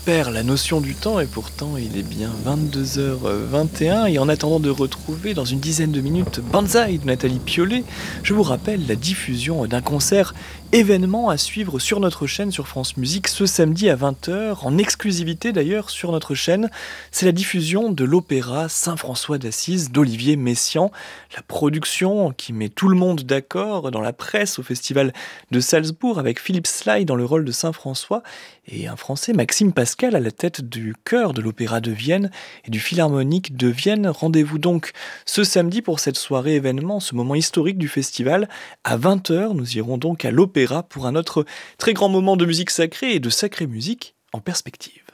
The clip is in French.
perd la notion du temps et pourtant il est bien 22h21 et en attendant de retrouver dans une dizaine de minutes Banzai de Nathalie Piollet, je vous rappelle la diffusion d'un concert événement à suivre sur notre chaîne sur France Musique ce samedi à 20h, en exclusivité d'ailleurs sur notre chaîne. C'est la diffusion de l'opéra Saint-François d'Assise d'Olivier Messiaen, la production qui met tout le monde d'accord dans la presse au festival de Salzbourg avec Philippe Sly dans le rôle de Saint-François et un Français, Maxime Pascal, à la tête du chœur de l'Opéra de Vienne et du Philharmonique de Vienne. Rendez-vous donc ce samedi pour cette soirée événement, ce moment historique du festival. À 20h, nous irons donc à l'Opéra pour un autre très grand moment de musique sacrée et de sacrée musique en perspective.